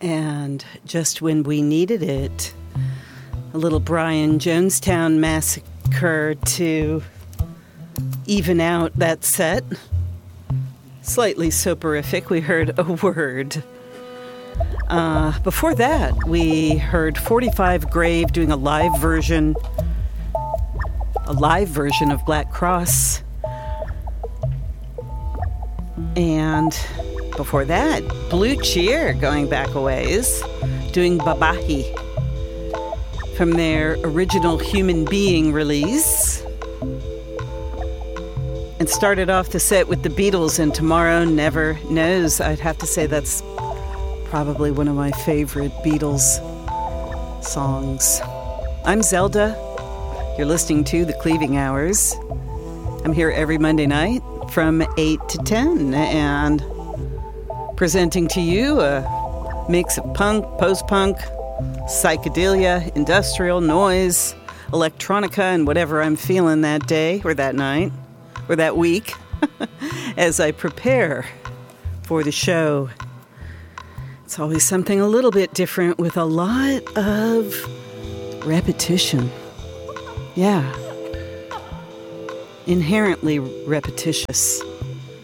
And just when we needed it, a little Brian Jonestown Massacre to even out that set. Slightly soporific, we heard A Word. Before that, we heard 45 Grave doing a live version of Black Cross. And before that, Blue Cheer, going back a ways, doing Babahi from their original Human Being release. And started off the set with the Beatles and Tomorrow Never Knows. I'd have to say that's probably one of my favorite Beatles songs. I'm Zelda. You're listening to The Cleaving Hours. I'm here every Monday night from 8 to 10 and presenting to you a mix of punk, post-punk, psychedelia, industrial, noise, electronica, and whatever I'm feeling that day or that night or that week as I prepare for the show. It's always something a little bit different with a lot of repetition. Yeah. Inherently repetitious.